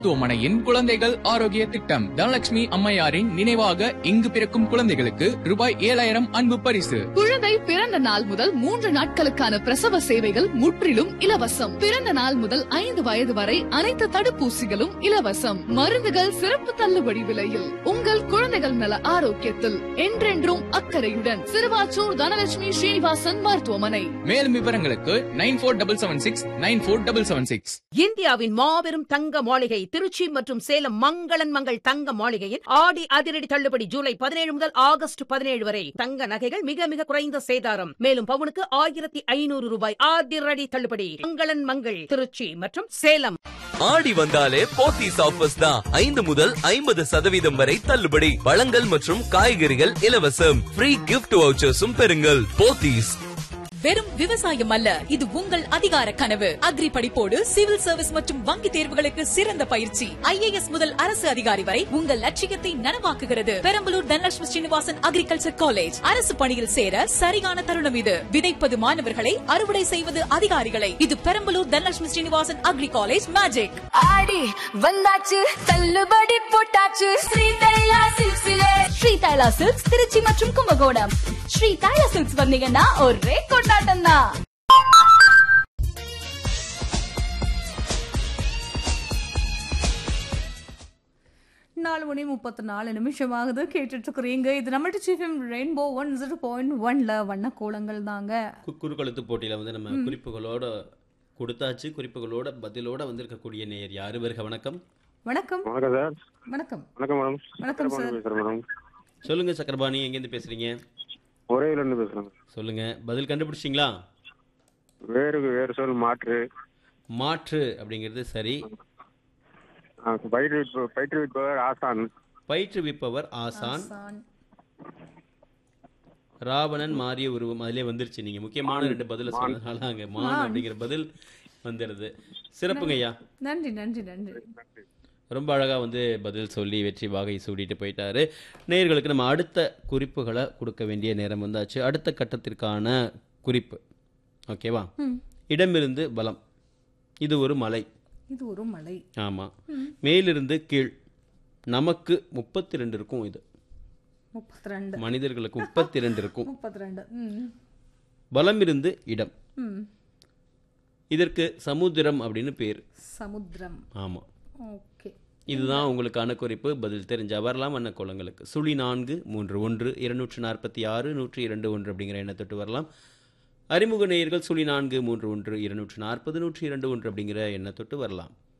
மருத்துவமனையின் குழந்தைகள் ஆரோக்கிய திட்டம் தனலட்சுமி அம்மையாரின் நினைவாக இங்கு பிறக்கும் குழந்தைகளுக்கு ரூபாய் 7,000 அன்பு பரிசு. குழந்தை பிறந்த நாள் முதல் 3 நாட்களுக்கான பிரசவ சேவைகள் முற்றிலும் இலவசம். பிறந்த நாள் முதல் 5 வயது வரை அனைத்து தடுப்பூசிகளும் இலவசம். மருந்துகள் சிறப்பு தள்ளுபடி விலையில். உங்கள் குழந்தைகள் நல ஆரோக்கியத்தில் என்றென்றும் அக்கறையுடன் சிறுவாச்சூர் தனலட்சுமி ஸ்ரீனிவாசன் மருத்துவமனை. மேலும் விவரங்களுக்கு 9477694776. இந்தியாவின் மாபெரும் தங்க மாளிகை திருச்சி மற்றும் சேலம் மங்களன் மங்கள் தங்க மாளிகையில் ஆடி அதிரடி தள்ளுபடி ஜூலை 17 முதல் ஆகஸ்ட் 17 வரை. தங்க நகைகள் மிக மிக குறைந்த சேதாரம். மேலும் பவுனுக்கு 1,500 ரூபாய் அதிரடி தள்ளுபடி. மங்களன் மங்கள் திருச்சி மற்றும் சேலம். ஆடி வந்தாலே போத்தீஸ் ஆஃபர்ஸ் தான். 5 முதல் 50% வரை தள்ளுபடி. பழங்கள் மற்றும் காய்கறிகள் இலவசம். ஃப்ரீ கிஃப்ட் வவுச்சர்ஸும் பெறுங்கள். போத்தீஸ். வெறும் விவசாயம் அல்ல, இது உங்கள் அதிகார கனவு. அக்ரி படிப்போடு சிவில் சர்வீஸ் மற்றும் வங்கி தேர்வுகளுக்கு சிறந்த பயிற்சி. IAS முதல் அரசு அதிகாரி வரை உங்கள் லட்சியத்தை நனவாக்குகிறது. Perambalur Dhanalakshmi Srinivasan agriculture college. அரசு பணியில் சேர சரியான தருணம் இது. விதைப்பது மாணவர்களை, அறுவடை செய்வது அதிகாரிகளை. இது Perambalur Dhanalakshmi Srinivasan agri college magic. ஆடி வந்தாச்சு, தள்ளுபடி போட்டாச்சு. ஸ்ரீ தைலா சில்க்ஸிலே. ஸ்ரீ தைலா சில்க்ஸ் திருச்சி மற்றும் கும்பகோணம். ஸ்ரீ தைலா சில்க்ஸ் வந்தீங்கன்னா ஒரே கொண்டாட்டம் தான். 4:34 கேட்டுட்டு இருக்கிறீங்க. இது நம்ம டிஃப்எம் ரெயின்போ 101.1ல வண்ண கோலங்கள் தாங்க. குறுக்கெழுத்து போட்டியில வந்து நம்ம குறிப்புகளோட கொடுத்தாச்சு. குறிப்புகளோட பதிலோட வந்திருக்கக்கூடிய நேயர் யாரு? வருக வணக்கம். வணக்கம். வணக்கம் சார். வணக்கம். வணக்கம் மேடம். வணக்கம் சார். மேடம் சொல்லுங்க சக்கரபாணி, எங்கேருந்து பேசுறீங்க? ஒரேல இருந்து பேசுறேன். சொல்லுங்க, பதில் கண்டுபிடிச்சிங்களா? வேறு சொல் மாற்று. மாற்று அப்படிங்கிறது சரி. பயிற்றுவிப்பவர் ஆசான். பயிற்றுவிப்பவர் ஆசான். ராவணன் மாறிய உருவம் அதிலே வந்துருச்சு. நீங்க முக்கியமான 2 பதில சொன்னதால அங்க மான் அப்படிங்கிற பதில் வந்துடுது. சிறப்புங்க ஐயா. நன்றி நன்றி நன்றி. ரொம்ப அழகா வந்து பதில் சொல்லி வெற்றி வாகை சூடிட்டு போயிட்டாரு. நேயர்களுக்கு நம்ம அடுத்த குறிப்புகளை கொடுக்க வேண்டிய நேரம் வந்தாச்சு. அடுத்த கட்டத்திற்கான குறிப்பு ஓகேவா? இடமிருந்து பலம். இது ஒரு மலை. இது ஒரு மலை. ஆமா. மேலிருந்து கீழ். நமக்கு 32 இருக்கும். இது 32. மனிதர்களுக்கு 32 இருக்கும். 32. பலம் இருந்து இடம். இதற்கு சமுத்திரம் அப்படின்னு பேர். சமுத்திரம். ஆமா. ஓகே. இதுதான் உங்களுக்கான குறிப்பு. பதில் தெரிஞ்சா வரலாம் வண்ண கோலங்களுக்கு. 0431 அப்படிங்கிற எண்ணத்தொட்டு வரலாம். அறிமுக நேயர்கள் 0431 240 102 1 அப்படிங்கிற எண்ணத்தொட்டு வரலாம்.